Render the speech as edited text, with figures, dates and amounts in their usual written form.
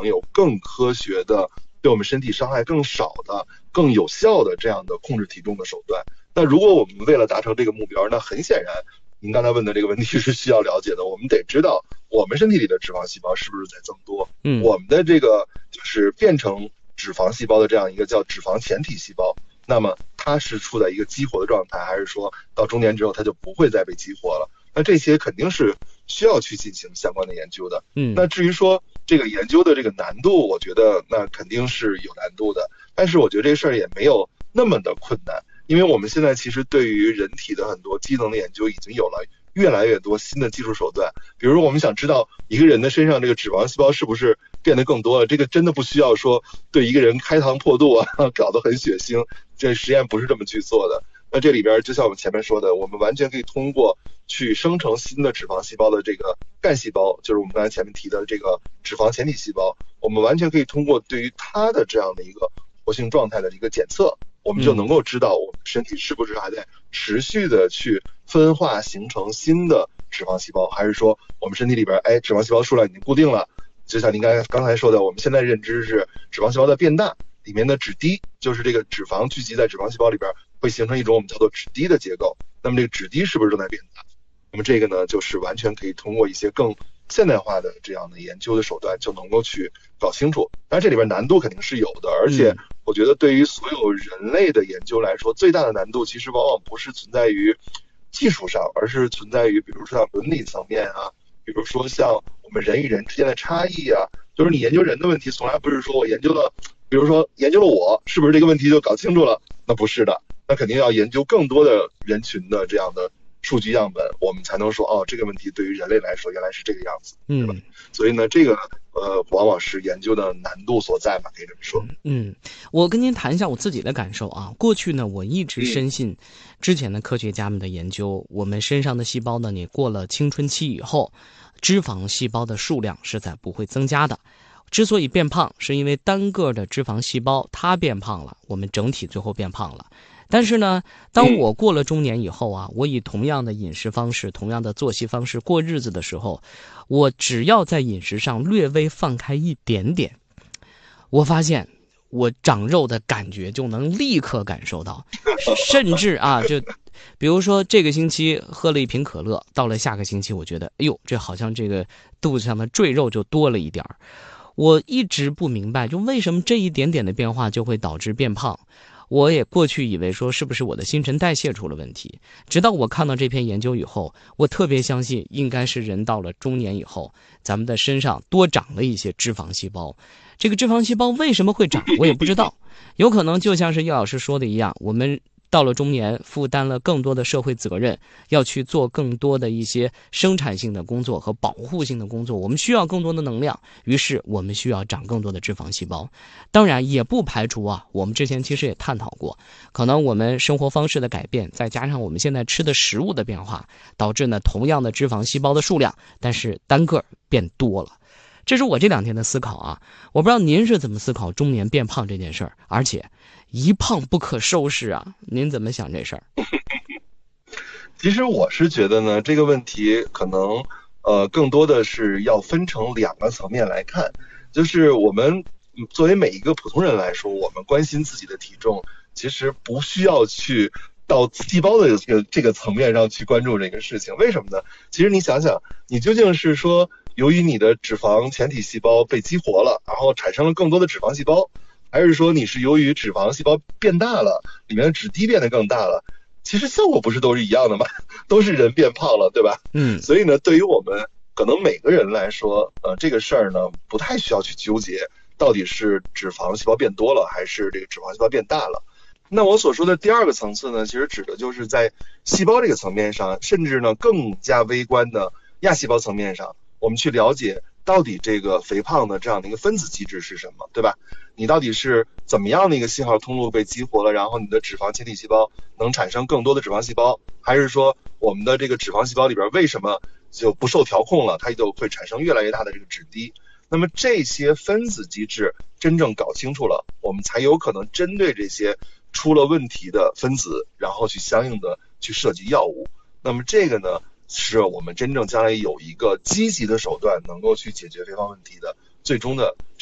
能有更科学的对我们身体伤害更少的更有效的这样的控制体重的手段。那如果我们为了达成这个目标，那很显然您刚才问的这个问题是需要了解的，我们得知道我们身体里的脂肪细胞是不是在增多，我们的这个就是变成脂肪细胞的这样一个叫脂肪前体细胞，那么它是处在一个激活的状态，还是说到中年之后它就不会再被激活了？那这些肯定是需要去进行相关的研究的。那至于说这个研究的这个难度，我觉得那肯定是有难度的，但是我觉得这个事儿也没有那么的困难，因为我们现在其实对于人体的很多机能的研究已经有了越来越多新的技术手段。比如说我们想知道一个人的身上这个脂肪细胞是不是变得更多了，这个真的不需要说对一个人开膛破肚啊，搞得很血腥，这实验不是这么去做的。那这里边就像我们前面说的，我们完全可以通过去生成新的脂肪细胞的这个干细胞，就是我们刚才前面提的这个脂肪前体细胞，我们完全可以通过对于它的这样的一个活性状态的一个检测，我们就能够知道我们身体是不是还在持续的去分化形成新的脂肪细胞，还是说我们身体里边脂肪细胞数量已经固定了。就像您刚才说的，我们现在认知是脂肪细胞在变大，里面的脂滴就是这个脂肪聚集在脂肪细胞里边会形成一种我们叫做脂滴的结构，那么这个脂滴是不是正在变大？那么这个呢，就是完全可以通过一些更现代化的这样的研究的手段就能够去搞清楚。当然这里边难度肯定是有的，而且我觉得对于所有人类的研究来说，最大的难度其实往往不是存在于技术上，而是存在于比如说像伦理层面啊，比如说像我们人与人之间的差异啊，就是你研究人的问题从来不是说我研究了，比如说研究了我是不是这个问题就搞清楚了，那不是的，那肯定要研究更多的人群的这样的数据样本，我们才能说这个问题对于人类来说原来是这个样子，对吧？所以呢，这个往往是研究的难度所在吧，可以这么说。 我跟您谈一下我自己的感受啊。过去呢，我一直深信之前的科学家们的研究，我们身上的细胞呢，你过了青春期以后，脂肪细胞的数量是在不会增加的。之所以变胖，是因为单个的脂肪细胞它变胖了，我们整体最后变胖了。但是呢，当我过了中年以后啊，我以同样的饮食方式、同样的作息方式过日子的时候，我只要在饮食上略微放开一点点，我发现我长肉的感觉就能立刻感受到，甚至啊，就比如说这个星期喝了一瓶可乐，到了下个星期我觉得，哎呦，这好像这个肚子上的赘肉就多了一点儿。我一直不明白，就为什么这一点点的变化就会导致变胖。我也过去以为说是不是我的新陈代谢出了问题，直到我看到这篇研究以后，我特别相信应该是人到了中年以后，咱们的身上多长了一些脂肪细胞。这个脂肪细胞为什么会长，我也不知道，有可能就像是叶老师说的一样，我们到了中年负担了更多的社会责任，要去做更多的一些生产性的工作和保护性的工作，我们需要更多的能量，于是我们需要长更多的脂肪细胞。当然也不排除啊，我们之前其实也探讨过，可能我们生活方式的改变，再加上我们现在吃的食物的变化，导致呢同样的脂肪细胞的数量，但是单个变多了。这是我这2天的思考啊，我不知道您是怎么思考中年变胖这件事儿，而且一胖不可收拾啊，您怎么想这事儿？ 其实我是觉得呢，这个问题可能更多的是要分成2个层面来看，就是我们作为每一个普通人来说，我们关心自己的体重，其实不需要去到细胞的这个层面上去关注这个事情。为什么呢？其实你想想，你究竟是说由于你的脂肪前体细胞被激活了，然后产生了更多的脂肪细胞，还是说你是由于脂肪细胞变大了，里面的脂滴变得更大了？其实效果不是都是一样的吗？都是人变胖了，对吧？所以呢，对于我们可能每个人来说，这个事儿呢，不太需要去纠结到底是脂肪细胞变多了，还是这个脂肪细胞变大了。那我所说的第2个层次呢，其实指的就是在细胞这个层面上，甚至呢更加微观的亚细胞层面上，我们去了解到底这个肥胖的这样的一个分子机制是什么，对吧？你到底是怎么样的一个信号通路被激活了，然后你的脂肪前体细胞能产生更多的脂肪细胞，还是说我们的这个脂肪细胞里边为什么就不受调控了，它就会产生越来越大的这个脂滴？那么这些分子机制真正搞清楚了，我们才有可能针对这些出了问题的分子，然后去相应的去设计药物。那么这个呢，是我们真正将来有一个积极的手段能够去解决肥胖问题的最终的